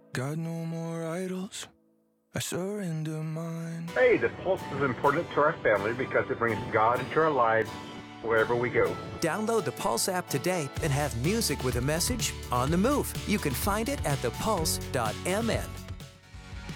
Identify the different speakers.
Speaker 1: Got no more idols. I surrender mine.
Speaker 2: Hey, the Pulse is important to our family because it brings God into our lives wherever we go.
Speaker 3: Download the Pulse app today and have music with a message on the move. You can find it at thepulse.mn.